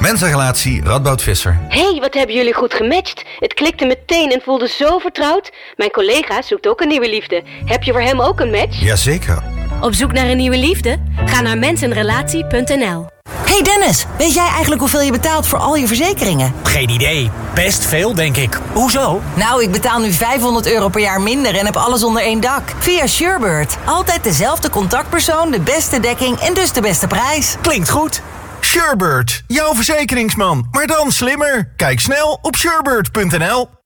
Mensenrelatie Radboud Visser. Hey, wat hebben jullie goed gematcht. Het klikte meteen en voelde zo vertrouwd. Mijn collega zoekt ook een nieuwe liefde. Heb je voor hem ook een match? Jazeker. Op zoek naar een nieuwe liefde? Ga naar mensenrelatie.nl. Hey Dennis, weet jij eigenlijk hoeveel je betaalt voor al je verzekeringen? Geen idee. Best veel, denk ik. Hoezo? Nou, ik betaal nu €500 per jaar minder en heb alles onder één dak. Via Surebird. Altijd dezelfde contactpersoon, de beste dekking en dus de beste prijs. Klinkt goed. Surebird, jouw verzekeringsman, maar dan slimmer. Kijk snel op surebird.nl.